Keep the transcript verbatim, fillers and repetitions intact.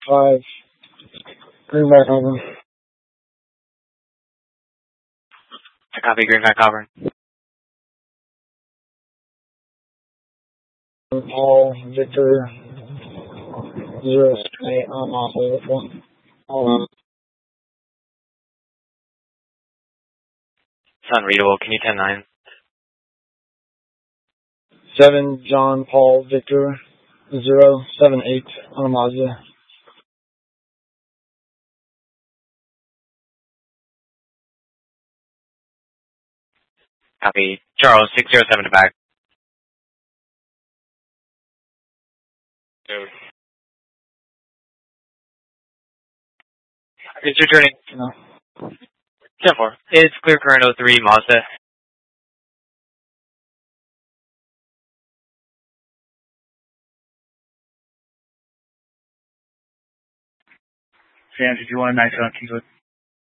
five. Greenback Auburn. I copy Greenback Auburn. Paul Victor zero seven eight. I'm also with one. All right. It's unreadable. Can you ten nine? Seven John Paul Victor zero seven eight on a Mazda. Copy. Charles six zero seven to back. It's returning. No. ten four. It's clear current oh three Mazda. Sam, did you want a nice on Kingswood?